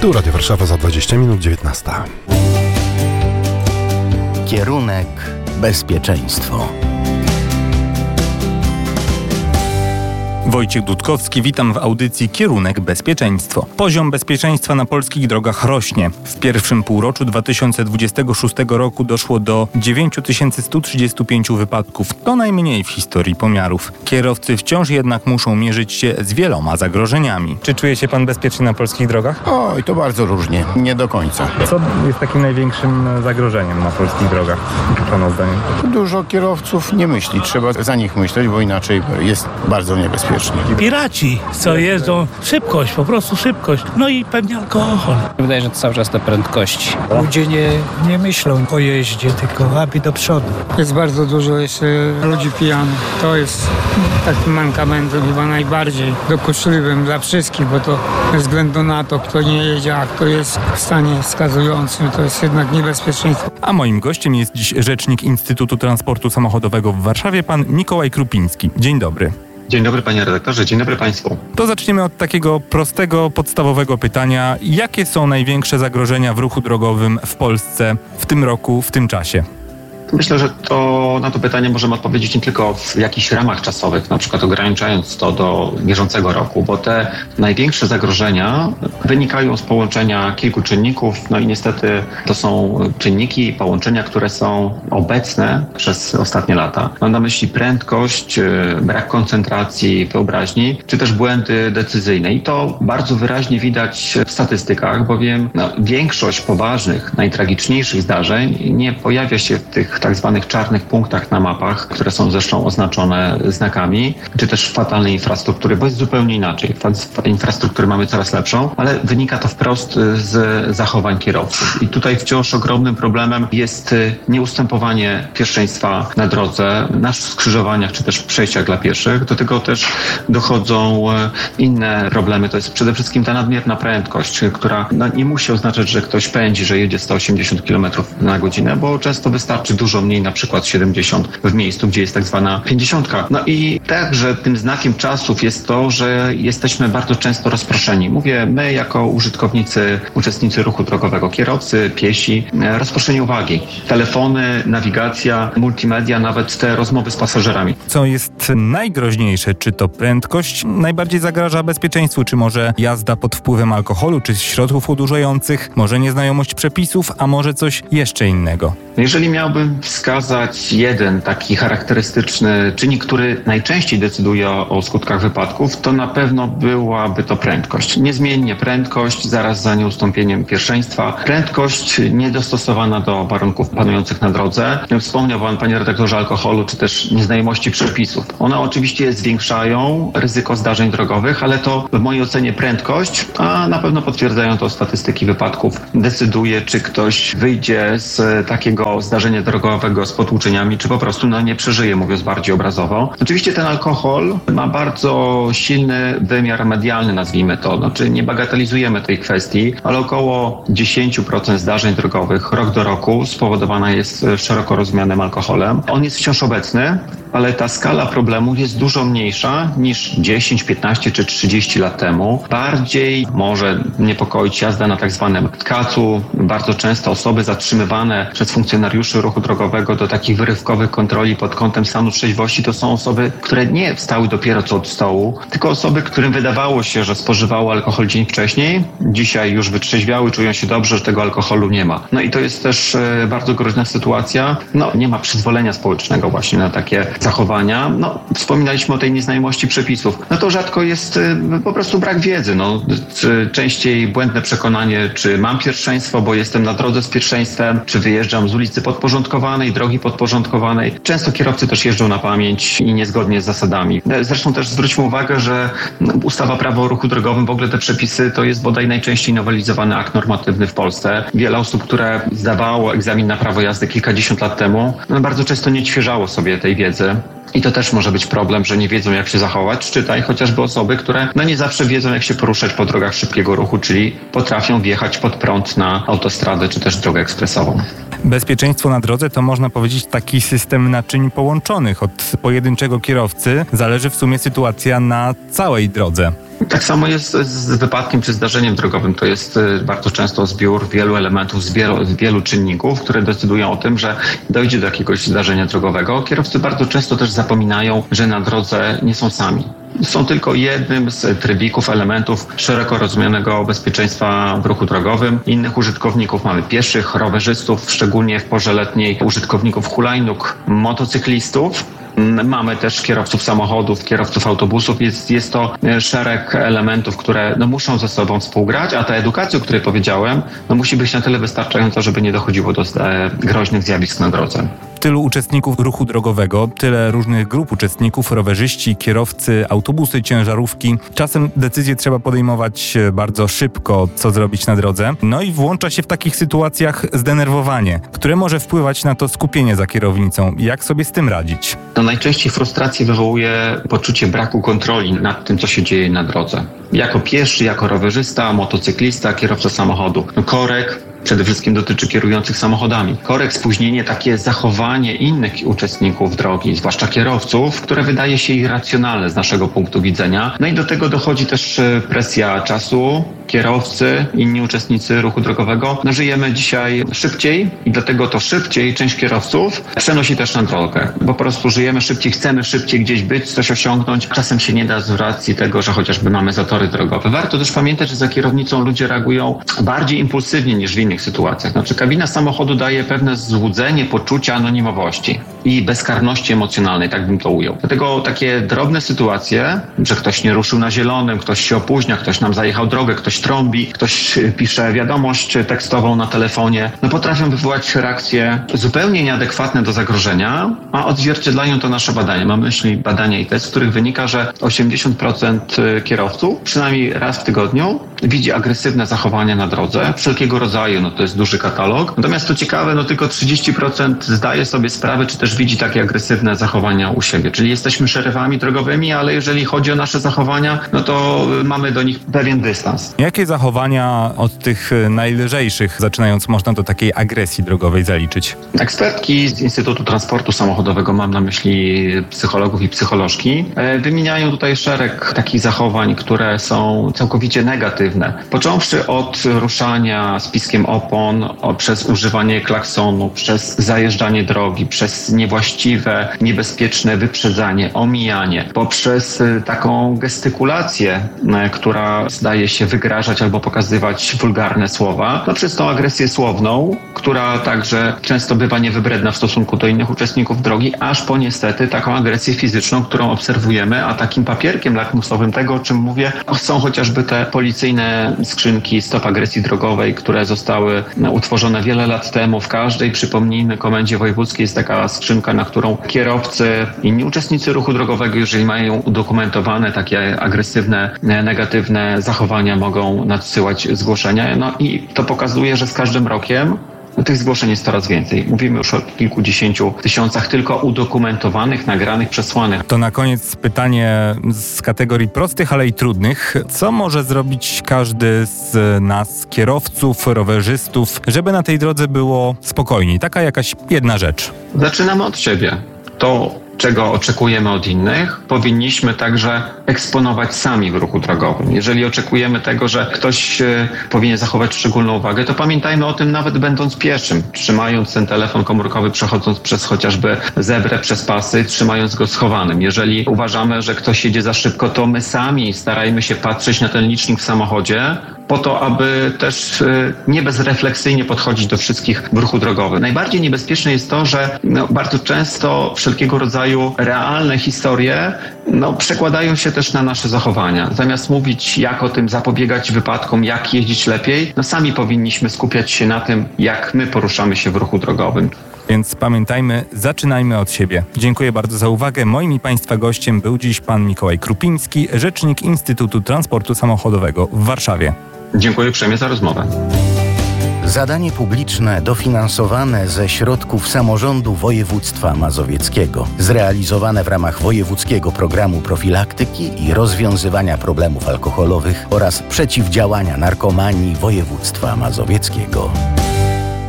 Tu Radio Warszawa za 20 minut 19. Kierunek bezpieczeństwo. Wojciech Dudkowski, witam w audycji Kierunek Bezpieczeństwo. Poziom bezpieczeństwa na polskich drogach rośnie. W pierwszym półroczu 2026 roku doszło do 9135 wypadków. To najmniej w historii pomiarów. Kierowcy wciąż jednak muszą mierzyć się z wieloma zagrożeniami. Czy czuje się pan bezpiecznie na polskich drogach? Oj, to bardzo różnie. Nie do końca. Co jest takim największym zagrożeniem na polskich drogach, pana zdaniem? Dużo kierowców nie myśli. Trzeba za nich myśleć, bo inaczej jest bardzo niebezpiecznie. Piraci, co jeżdżą, szybkość, po prostu szybkość, no i pewnie alkohol. Wydaje się, że to cały czas te prędkości. Ludzie nie myślą o jeździe, tylko aby do przodu. Jest bardzo dużo jeszcze ludzi pijanych. To jest takim mankamentem chyba najbardziej dokuczliwym dla wszystkich, bo to bez względu na to, kto nie jedzie, a kto jest w stanie skazującym, to jest jednak niebezpieczeństwo. A moim gościem jest dziś rzecznik Instytutu Transportu Samochodowego w Warszawie, pan Mikołaj Krupiński. Dzień dobry. Dzień dobry panie redaktorze, dzień dobry państwu. To zaczniemy od takiego prostego, podstawowego pytania. Jakie są największe zagrożenia w ruchu drogowym w Polsce w tym roku, w tym czasie? Myślę, że na to pytanie możemy odpowiedzieć nie tylko w jakichś ramach czasowych, na przykład ograniczając to do bieżącego roku, bo te największe zagrożenia wynikają z połączenia kilku czynników, no i niestety to są czynniki i połączenia, które są obecne przez ostatnie lata. Mam na myśli prędkość, brak koncentracji, wyobraźni, czy też błędy decyzyjne. I to bardzo wyraźnie widać w statystykach, bowiem większość poważnych, najtragiczniejszych zdarzeń nie pojawia się w tych tak zwanych czarnych punktach na mapach, które są zresztą oznaczone znakami, czy też fatalnej infrastruktury, bo jest zupełnie inaczej. Infrastruktury mamy coraz lepszą, ale wynika to wprost z zachowań kierowców. I tutaj wciąż ogromnym problemem jest nieustępowanie pierwszeństwa na drodze, na skrzyżowaniach, czy też przejściach dla pieszych. Do tego też dochodzą inne problemy. To jest przede wszystkim ta nadmierna prędkość, która nie musi oznaczać, że ktoś pędzi, że jedzie 180 km na godzinę, bo często wystarczy dużo mniej, na przykład 70 w miejscu, gdzie jest tak zwana 50. No i także tym znakiem czasów jest to, że jesteśmy bardzo często rozproszeni. Mówię, my jako uczestnicy ruchu drogowego, kierowcy, piesi, rozproszeni uwagi. Telefony, nawigacja, multimedia, nawet te rozmowy z pasażerami. Co jest najgroźniejsze? Czy to prędkość najbardziej zagraża bezpieczeństwu? Czy może jazda pod wpływem alkoholu, czy środków odurzających? Może nieznajomość przepisów, a może coś jeszcze innego? Jeżeli miałbym wskazać jeden taki charakterystyczny czynnik, który najczęściej decyduje o skutkach wypadków, to na pewno byłaby to prędkość. Niezmiennie prędkość, zaraz za nieustąpieniem pierwszeństwa. Prędkość niedostosowana do warunków panujących na drodze. Wspomniał pan, panie redaktorze, alkoholu, czy też nieznajomości przepisów. One oczywiście zwiększają ryzyko zdarzeń drogowych, ale to w mojej ocenie prędkość, a na pewno potwierdzają to statystyki wypadków, decyduje, czy ktoś wyjdzie z takiego zdarzenia drogowego z potłuczeniami, czy po prostu nie przeżyje, mówiąc bardziej obrazowo. Oczywiście ten alkohol ma bardzo silny wymiar medialny, nazwijmy to. Znaczy nie bagatelizujemy tej kwestii, ale około 10% zdarzeń drogowych rok do roku spowodowana jest szeroko rozumianym alkoholem. On jest wciąż obecny, ale ta skala problemu jest dużo mniejsza niż 10, 15 czy 30 lat temu. Bardziej może niepokoić jazda na tak zwanym kacu. Bardzo często osoby zatrzymywane przez funkcjonariuszy ruchu drogowego do takich wyrywkowych kontroli pod kątem stanu trzeźwości to są osoby, które nie wstały dopiero co od stołu, tylko osoby, którym wydawało się, że spożywało alkohol dzień wcześniej. Dzisiaj już wytrzeźwiały, czują się dobrze, że tego alkoholu nie ma. No i to jest też bardzo groźna sytuacja. Nie ma przyzwolenia społecznego właśnie na takie zachowania. Wspominaliśmy o tej nieznajomości przepisów. To rzadko jest po prostu brak wiedzy. Częściej błędne przekonanie, czy mam pierwszeństwo, bo jestem na drodze z pierwszeństwem, czy wyjeżdżam z ulicy podporządkowanej, drogi podporządkowanej. Często kierowcy też jeżdżą na pamięć i niezgodnie z zasadami. Zresztą też zwróćmy uwagę, że ustawa Prawo o ruchu drogowym, w ogóle te przepisy to jest bodaj najczęściej nowelizowany akt normatywny w Polsce. Wiele osób, które zdawało egzamin na prawo jazdy kilkadziesiąt lat temu, bardzo często nie odświeżało sobie tej wiedzy. I to też może być problem, że nie wiedzą, jak się zachować. Czytaj chociażby osoby, które nie zawsze wiedzą, jak się poruszać po drogach szybkiego ruchu, czyli potrafią wjechać pod prąd na autostradę czy też drogę ekspresową. Bezpieczeństwo na drodze to można powiedzieć taki system naczyń połączonych. Od pojedynczego kierowcy zależy w sumie sytuacja na całej drodze. Tak samo jest z wypadkiem czy zdarzeniem drogowym. To jest bardzo często zbiór wielu elementów, wielu czynników, które decydują o tym, że dojdzie do jakiegoś zdarzenia drogowego. Kierowcy bardzo często też zapominają, że na drodze nie są sami. Są tylko jednym z trybików, elementów szeroko rozumianego bezpieczeństwa w ruchu drogowym. Innych użytkowników mamy pieszych, rowerzystów, szczególnie w porze letniej, użytkowników hulajnóg, motocyklistów. Mamy też kierowców samochodów, kierowców autobusów. Jest to szereg elementów, które muszą ze sobą współgrać, a ta edukacja, o której powiedziałem, musi być na tyle wystarczająca, żeby nie dochodziło do groźnych zjawisk na drodze. Tylu uczestników ruchu drogowego, tyle różnych grup uczestników, rowerzyści, kierowcy, autobusy, ciężarówki. Czasem decyzje trzeba podejmować bardzo szybko, co zrobić na drodze. No i włącza się w takich sytuacjach zdenerwowanie, które może wpływać na to skupienie za kierownicą. Jak sobie z tym radzić? To najczęściej frustrację wywołuje poczucie braku kontroli nad tym, co się dzieje na drodze. Jako pieszy, jako rowerzysta, motocyklista, kierowca samochodu. Korek przede wszystkim dotyczy kierujących samochodami. Korek, spóźnienie, takie zachowanie innych uczestników drogi, zwłaszcza kierowców, które wydaje się irracjonalne z naszego punktu widzenia. No i do tego dochodzi też presja czasu. Kierowcy, inni uczestnicy ruchu drogowego. Żyjemy dzisiaj szybciej i dlatego to szybciej część kierowców przenosi też na drogę. Po prostu żyjemy szybciej, chcemy szybciej gdzieś być, coś osiągnąć. Czasem się nie da z racji tego, że chociażby mamy zatory drogowe. Warto też pamiętać, że za kierownicą ludzie reagują bardziej impulsywnie niż w innych sytuacjach. Znaczy kabina samochodu daje pewne złudzenie poczucia anonimowości i bezkarności emocjonalnej, tak bym to ujął. Dlatego takie drobne sytuacje, że ktoś nie ruszył na zielonym, ktoś się opóźnia, ktoś nam zajechał drogę, ktoś trąbi, ktoś pisze wiadomość tekstową na telefonie, potrafią wywołać reakcje zupełnie nieadekwatne do zagrożenia, a odzwierciedlają to nasze badania. Mam na myśli badania ITES, z których wynika, że 80% kierowców przynajmniej raz w tygodniu widzi agresywne zachowania na drodze, wszelkiego rodzaju, to jest duży katalog. Natomiast to ciekawe, tylko 30% zdaje sobie sprawę, czy też widzi takie agresywne zachowania u siebie. Czyli jesteśmy szeryfami drogowymi, ale jeżeli chodzi o nasze zachowania, to mamy do nich pewien dystans. Jakie zachowania od tych najlżejszych, zaczynając, można do takiej agresji drogowej zaliczyć? Ekspertki z Instytutu Transportu Samochodowego, mam na myśli psychologów i psycholożki, wymieniają tutaj szereg takich zachowań, które są całkowicie negatywne. Począwszy od ruszania z piskiem opon, przez używanie klaksonu, przez zajeżdżanie drogi, przez niewłaściwe, niebezpieczne wyprzedzanie, omijanie, poprzez taką gestykulację, która zdaje się wygrażać albo pokazywać wulgarne słowa, przez tą agresję słowną, która także często bywa niewybredna w stosunku do innych uczestników drogi, aż po niestety taką agresję fizyczną, którą obserwujemy, a takim papierkiem lakmusowym tego, o czym mówię, są chociażby te policyjne skrzynki stop agresji drogowej, które zostały utworzone wiele lat temu. W każdej, przypomnijmy, komendzie wojewódzkiej jest taka skrzynka, na którą kierowcy, inni uczestnicy ruchu drogowego, jeżeli mają udokumentowane takie agresywne, negatywne zachowania, mogą nadsyłać zgłoszenia. I to pokazuje, że z każdym rokiem tych zgłoszeń jest coraz więcej. Mówimy już o kilkudziesięciu tysiącach tylko udokumentowanych, nagranych, przesłanych. To na koniec pytanie z kategorii prostych, ale i trudnych. Co może zrobić każdy z nas, kierowców, rowerzystów, żeby na tej drodze było spokojniej? Taka jakaś jedna rzecz. Zaczynamy od siebie. To, czego oczekujemy od innych, powinniśmy także eksponować sami w ruchu drogowym. Jeżeli oczekujemy tego, że ktoś powinien zachować szczególną uwagę, to pamiętajmy o tym nawet będąc pieszym, trzymając ten telefon komórkowy, przechodząc przez chociażby zebrę, przez pasy, trzymając go schowanym. Jeżeli uważamy, że ktoś jedzie za szybko, to my sami starajmy się patrzeć na ten licznik w samochodzie, po to, aby też nie bezrefleksyjnie podchodzić do wszystkich w ruchu drogowym. Najbardziej niebezpieczne jest to, że bardzo często wszelkiego rodzaju realne historie przekładają się też na nasze zachowania. Zamiast mówić, jak o tym zapobiegać wypadkom, jak jeździć lepiej, sami powinniśmy skupiać się na tym, jak my poruszamy się w ruchu drogowym. Więc pamiętajmy, zaczynajmy od siebie. Dziękuję bardzo za uwagę. Moim i Państwa gościem był dziś pan Mikołaj Krupiński, rzecznik Instytutu Transportu Samochodowego w Warszawie. Dziękuję uprzejmie za rozmowę. Zadanie publiczne dofinansowane ze środków samorządu województwa mazowieckiego, zrealizowane w ramach wojewódzkiego programu profilaktyki i rozwiązywania problemów alkoholowych oraz przeciwdziałania narkomanii województwa mazowieckiego.